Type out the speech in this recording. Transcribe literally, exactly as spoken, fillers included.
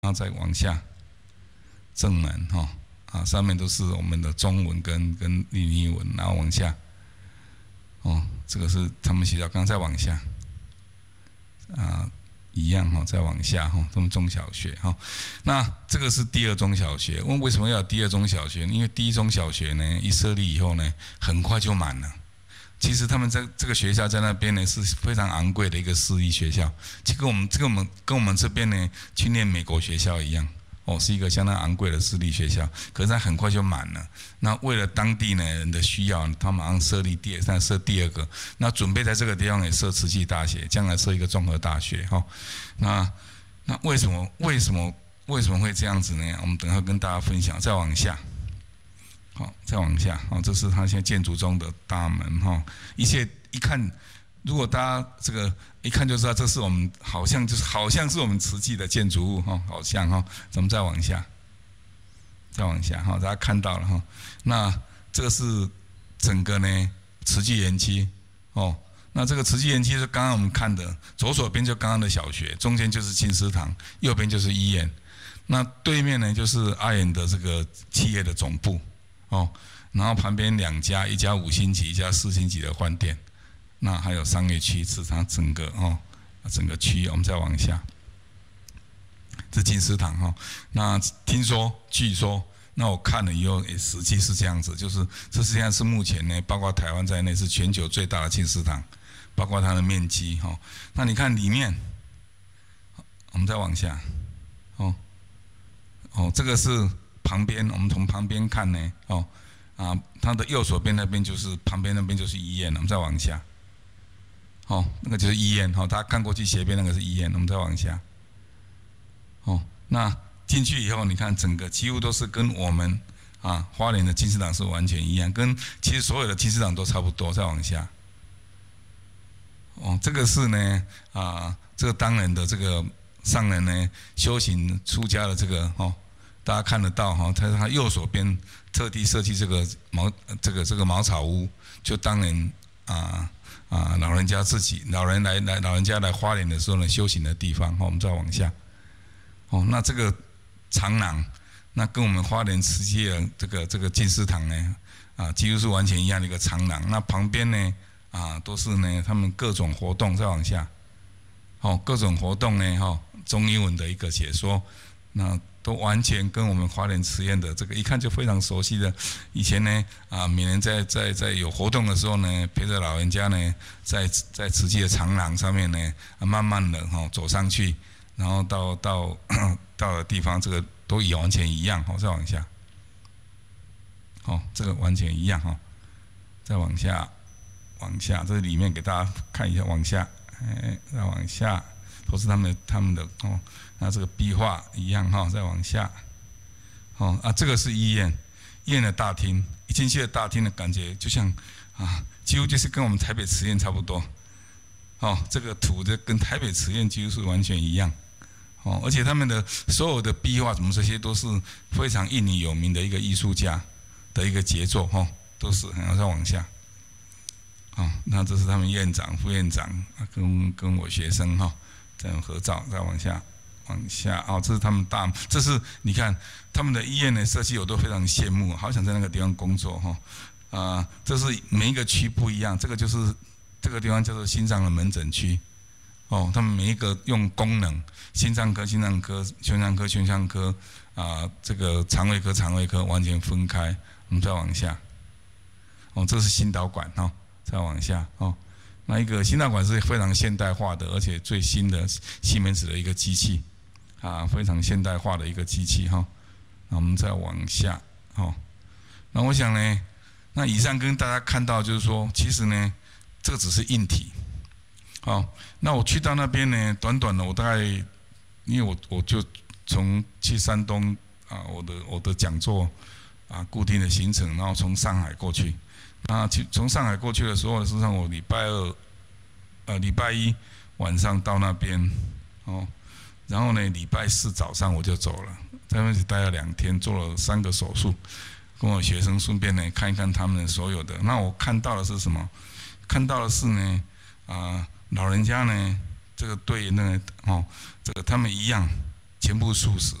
然后再往下，正门哈啊，上面都是我们的中文跟跟印尼文，然后往下，哦，这个是他们学校，刚再往下，啊，一样哈，再往下哈，他们中小学哈，那这个是第二中小学。问为什么要有第二中小学？因为第一中小学呢，一设立以后呢，很快就满了。其实他们在这个学校在那边呢是非常昂贵的一个私立学校，就跟我们这个我们跟我们这边呢去念美国学校一样，哦，是一个相当昂贵的私立学校。可是它很快就满了。那为了当地呢人的需要，他马上设立第二，设第二个。那准备在这个地方也设慈济大学，将来设一个综合大学哈、哦。那那为什么为什么为什么会这样子呢？我们等下跟大家分享。再往下。好，再往下，好，这是它现在建筑中的大门哈。一切一看，如果大家这个一看就知道，这是我们好像就是好像是我们慈济的建筑物哈，好像哈。咱们再往下，再往下哈，大家看到了哈。那这个是整个呢慈济园区哦。那这个慈济园区是刚刚我们看的，左手边就刚刚的小学，中间就是金丝堂，右边就是医院。那对面呢就是阿远的这个企业的总部。哦，然后旁边两家，一家五星级，一家四星级的饭店，那还有商业区，是它整个哦，整个区，我们再往下，这金丝堂哈、哦。那听说，据说，那我看了以后，也实际是这样子，就是这实际上是目前呢，包括台湾在内，是全球最大的金丝堂，包括它的面积哈、哦。那你看里面，我们再往下，哦，哦，这个是。旁边，我们从旁边看呢，哦，啊，它的右手边那边就是旁边那边就是医院，我们再往下，哦，那个就是医院，哦，大家看过去斜边那个是医院，我们再往下，哦，那进去以后，你看整个几乎都是跟我们啊花莲的金丝堂是完全一样，跟其实所有的金丝堂都差不多，再往下，哦，这个是呢啊，这个当人的这个上人呢修行出家的这个哦。大家看得到哈，他他右手边特地设计这个茅这个这个茅草屋，就当年啊啊老人家自己老人来来老人家来花莲的时候呢修行的地方。我们再往下，哦，那这个长廊，那跟我们花莲慈济的这个这个金丝堂呢啊几乎是完全一样的一个长廊。那旁边呢啊都是呢他们各种活动。再往下，哦各种活动呢哈、哦、中英文的一个解说，那。都完全跟我们花莲慈院的这个一看就非常熟悉的。以前呢，啊，每年在在在有活动的时候呢，陪着老人家呢，在在慈济的长廊上面呢，啊、慢慢的哈、哦、走上去，然后到到到的地方，这个都也完全一样。好、哦，再往下，哦，这个完全一样哈、哦，再往下，往下，这里面给大家看一下，往下，哎，再往下，都是他们他们的哦。那这个壁画一样哈，再往下，哦啊，这个是医院，医院的大厅，一进去的大厅的感觉就像啊，几乎就是跟我们台北慈院差不多，哦，这个图的跟台北慈院几乎是完全一样，哦，而且他们的所有的壁画什么这些都是非常印尼有名的一个艺术家的一个杰作哈、哦，都是，然后再往下，哦，那这是他们院长、副院长啊，跟跟我学生哈、哦，这样合照，再往下。往下哦，这是他们大，这是你看他们的医院的设计，我都非常羡慕，好想在那个地方工作哈。啊、呃，这是每一个区不一样，这个就是这个地方叫做心脏的门诊区，哦，他们每一个用功能，心脏科、心脏科、胸腔科、胸腔科啊、呃，这个肠胃科、肠胃科完全分开。我们再往下，哦，这是心导管哈、哦，再往下哦。那一个心导管是非常现代化的，而且最新的西门子的一个机器。啊，非常现代化的一个机器哈，那我们再往下，哦，那我想呢，那以上跟大家看到就是说，其实呢，这个只是硬体，好，那我去到那边呢，短短的我大概，因为我我就从去山东啊，我的我的讲座啊，固定的行程，然后从上海过去，啊，去从上海过去的时候，实际上我礼拜二，呃，礼拜一晚上到那边，哦。然后呢，礼拜四早上我就走了，在那里待了两天，做了三个手术，跟我学生顺便呢看一看他们所有的。那我看到的是什么？看到的是呢，啊、呃，老人家呢，这个对那个哦，这个他们一样全部素食，